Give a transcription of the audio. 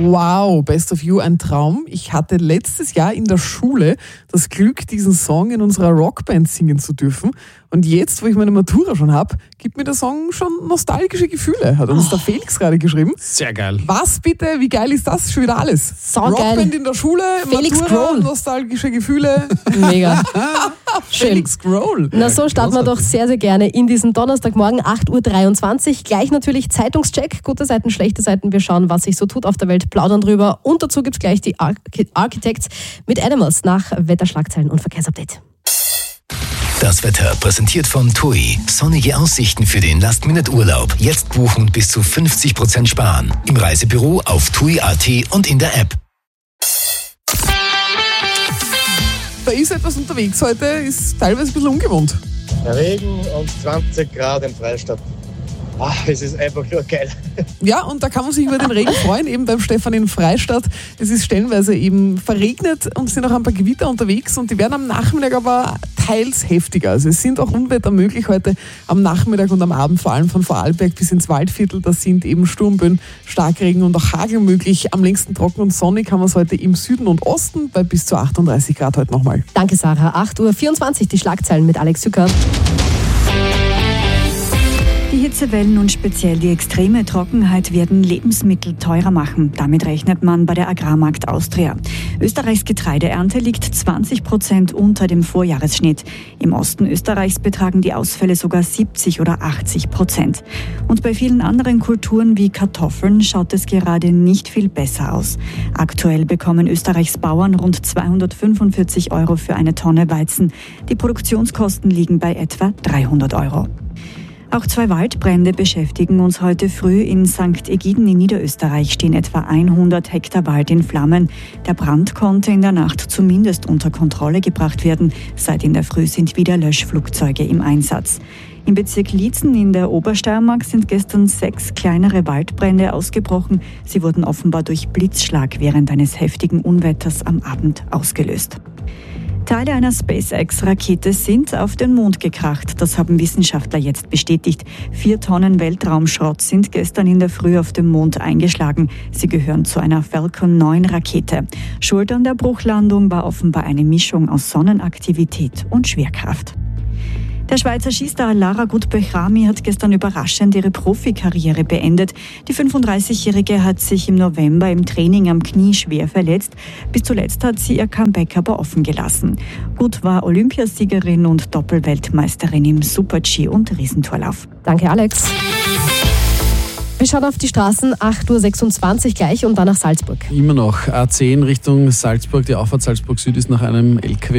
Wow, Best of You, ein Traum. Ich hatte letztes Jahr in der Schule das Glück, diesen Song in unserer Rockband singen zu dürfen. Und jetzt, wo ich meine Matura schon habe, gibt mir der Song schon nostalgische Gefühle, hat uns der Felix gerade geschrieben. Sehr geil. Was bitte, wie geil ist das? Schon wieder alles. geil. Rockband in der Schule, Felix Matura, Grohl. nostalgische Gefühle. Mega. Schön. Felix Grohl. Na, so starten wir doch sehr, sehr gerne in diesen Donnerstagmorgen, 8.23 Uhr. Gleich natürlich Zeitungscheck, gute Seiten, schlechte Seiten. Wir schauen, was sich so tut auf der Welt, plaudern drüber. Und dazu gibt es gleich die Architects mit Animals nach Wetterschlagzeilen und Verkehrsupdate. Das Wetter präsentiert von TUI. Sonnige Aussichten für den Last-Minute-Urlaub. Jetzt buchen und bis zu 50% sparen. Im Reisebüro, auf TUI.at und in der App. Da ist etwas unterwegs heute, ist teilweise ein bisschen ungewohnt. Regen und 20 Grad in Freistadt. Es ist einfach nur geil. Ja, und da kann man sich über den Regen freuen, eben beim Stefan in Freistadt. Es ist stellenweise eben verregnet und sind auch ein paar Gewitter unterwegs und die werden am Nachmittag aber teils heftiger. Also es sind auch Unwetter möglich heute am Nachmittag und am Abend, vor allem von Vorarlberg bis ins Waldviertel. Da sind eben Sturmböen, Starkregen und auch Hagel möglich. Am längsten trocken und sonnig haben wir es heute im Süden und Osten bei bis zu 38 Grad heute nochmal. Danke, Sarah. 8.24 Uhr, die Schlagzeilen mit Alex Sücker. Die Hitzewellen und speziell die extreme Trockenheit werden Lebensmittel teurer machen. Damit rechnet man bei der Agrarmarkt Austria. Österreichs Getreideernte liegt 20% unter dem Vorjahresschnitt. Im Osten Österreichs betragen die Ausfälle sogar 70 oder 80%. Und bei vielen anderen Kulturen wie Kartoffeln schaut es gerade nicht viel besser aus. Aktuell bekommen Österreichs Bauern rund 245 € für eine Tonne Weizen. Die Produktionskosten liegen bei etwa 300 €. Auch 2 Waldbrände beschäftigen uns heute früh. In St. Egiden in Niederösterreich stehen etwa 100 Hektar Wald in Flammen. Der Brand konnte in der Nacht zumindest unter Kontrolle gebracht werden. Seit in der Früh sind wieder Löschflugzeuge im Einsatz. Im Bezirk Liezen in der Obersteiermark sind gestern 6 kleinere Waldbrände ausgebrochen. Sie wurden offenbar durch Blitzschlag während eines heftigen Unwetters am Abend ausgelöst. Teile einer SpaceX-Rakete sind auf den Mond gekracht. Das haben Wissenschaftler jetzt bestätigt. 4 Tonnen Weltraumschrott sind gestern in der Früh auf dem Mond eingeschlagen. Sie gehören zu einer Falcon 9-Rakete. Schuld an der Bruchlandung war offenbar eine Mischung aus Sonnenaktivität und Schwerkraft. Der Schweizer Skistar Lara Gut-Bechrami hat gestern überraschend ihre Profikarriere beendet. Die 35-Jährige hat sich im November im Training am Knie schwer verletzt. Bis zuletzt hat sie ihr Comeback aber offen gelassen. Gut war Olympiasiegerin und Doppelweltmeisterin im Super-G und Riesentorlauf. Danke, Alex. Wir schauen auf die Straßen, 8.26 Uhr gleich und dann nach Salzburg. Immer noch A10 Richtung Salzburg. Die Auffahrt Salzburg Süd ist nach einem LKW